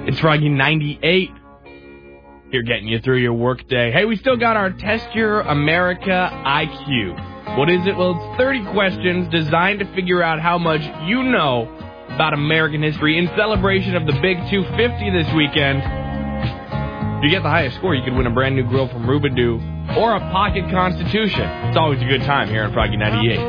It's Froggy 98. Here getting you through your workday. Hey, we still got our Test Your America IQ. What is it? Well, it's 30 questions designed to figure out how much you know about American history in celebration of the Big 250 this weekend. If you get the highest score, you could win a brand new grill from Rubadoo or a pocket Constitution. It's always a good time here on Froggy 98.